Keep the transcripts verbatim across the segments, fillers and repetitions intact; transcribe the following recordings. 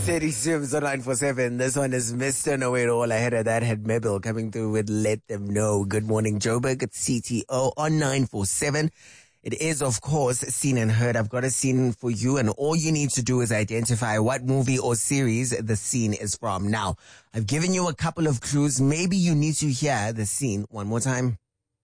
thirty-six on nine four seven. This one is Mister Know It All. Ahead of that had Mabel coming through with Let Them Know. Good morning, Joburg. It's C T O on nine four seven. It is, of course, Seen and Heard. I've got a scene for you, and all you need to do is identify what movie or series the scene is from. Now, I've given you a couple of clues. Maybe you need to hear the scene one more time.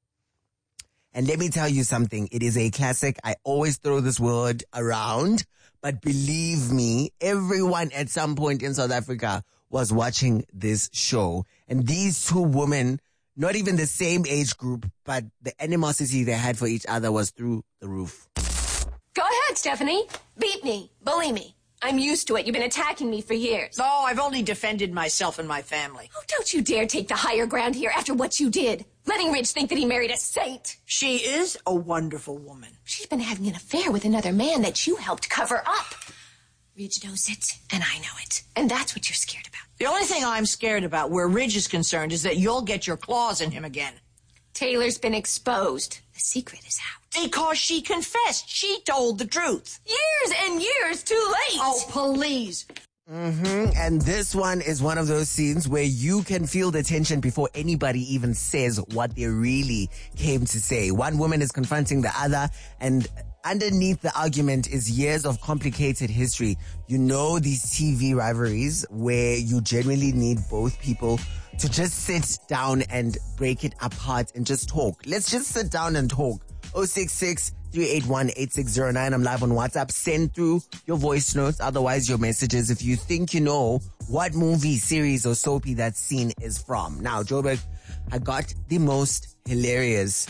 And let me tell you something. It is a classic. I always throw this word around, but believe me, everyone at some point in South Africa was watching this show. And these two women, not even the same age group, but the animosity they had for each other was through the roof. Go ahead, Stephanie. Beat me. Bully me. I'm used to it. You've been attacking me for years. Oh, I've only defended myself and my family. Oh, don't you dare take the higher ground here after what you did. Letting Ridge think that he married a saint. She is a wonderful woman. She's been having an affair with another man that you helped cover up. Ridge knows it, and I know it. And that's what you're scared about. The only thing I'm scared about where Ridge is concerned is that you'll get your claws in him again. Taylor's been exposed. The secret is out. Because she confessed. She told the truth. Years and years too late. Oh, please. Mm-hmm. And this one is one of those scenes where you can feel the tension before anybody even says what they really came to say. One woman is confronting the other, and underneath the argument is years of complicated history. You know, these T V rivalries where you generally need both people to just sit down and break it apart and just talk. Let's just sit down and talk. oh six six, three eight one, eight six zero nine. I'm live on WhatsApp. Send through your voice notes, otherwise your messages, if you think you know what movie, series, or soapy that scene is from. Now, Joburg, I got the most hilarious,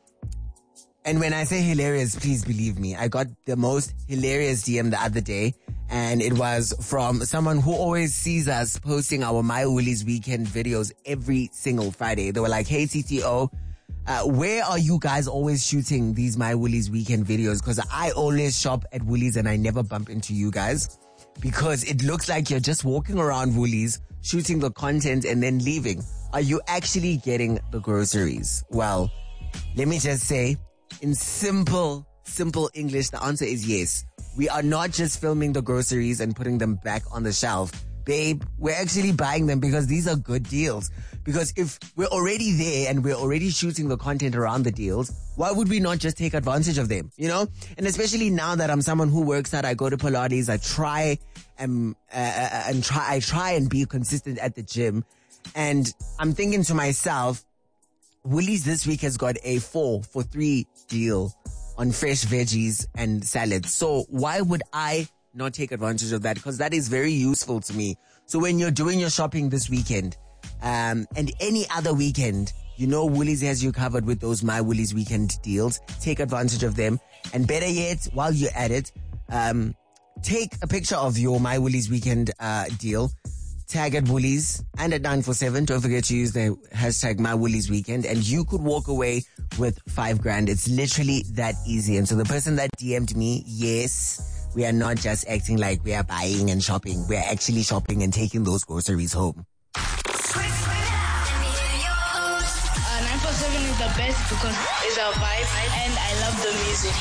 and when I say hilarious, please believe me, I got the most hilarious D M the other day, and it was from someone who always sees us posting our My Woolies weekend videos every single Friday. They were like, hey, T T O, Uh, where are you guys always shooting these My Woolies weekend videos? Because I always shop at Woolies and I never bump into you guys, because it looks like you're just walking around Woolies, shooting the content and then leaving. Are you actually getting the groceries? Well, let me just say, in simple, simple English, the answer is yes. We are not just filming the groceries and putting them back on the shelf. Babe, we're actually buying them because these are good deals. Because if we're already there and we're already shooting the content around the deals, why would we not just take advantage of them, you know? And especially now that I'm someone who works out, I go to Pilates, I try and, uh, and try, I try and be consistent at the gym. And I'm thinking to myself, Woolies this week has got a four for three deal on fresh veggies and salads. So why would I not take advantage of that? Because that is very useful to me. So when you're doing your shopping this weekend, um, and any other weekend, you know Woolies has you covered with those My Woolies weekend deals. Take advantage of them. And better yet, while you're at it, um, take a picture of your My Woolies weekend, uh, deal. Tag at Woolies and at nine four seven. Don't forget to use the hashtag My Woolies weekend, and you could walk away with five grand. It's literally that easy. And so the person that D M'd me, yes, we are not just acting like we are buying and shopping. We are actually shopping and taking those groceries home. Uh, nine four seven is the best because it's our vibe and I love the music.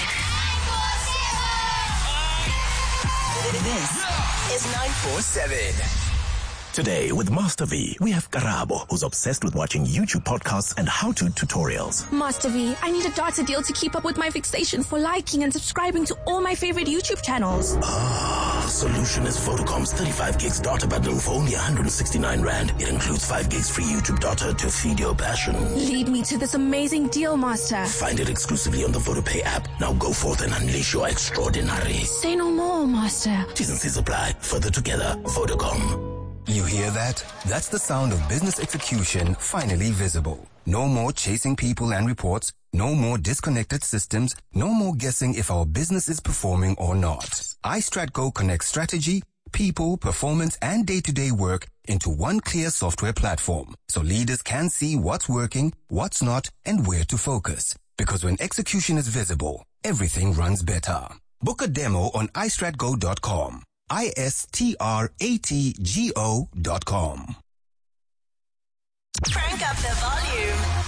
This is nine four seven. Today with Master V, we have Karabo, who's obsessed with watching YouTube podcasts and how-to tutorials. Master V, I need a data deal to keep up with my fixation for liking and subscribing to all my favorite YouTube channels. Ah, the solution is Vodacom's thirty-five gigs data bundle for only one hundred sixty-nine rand. It includes five gigs free YouTube data to feed your passion. Lead me to this amazing deal, Master. Find it exclusively on the VodaPay app. Now go forth and unleash your extraordinary. Say no more, Master. T's and C's apply. Further together, Vodacom. You hear that? That's the sound of business execution finally visible. No more chasing people and reports. No more disconnected systems. No more guessing if our business is performing or not. iStratGo connects strategy, people, performance, and day-to-day work into one clear software platform, so leaders can see what's working, what's not, and where to focus. Because when execution is visible, everything runs better. Book a demo on i strat go dot com. I S T R A T G O dot com. Crank up the volume.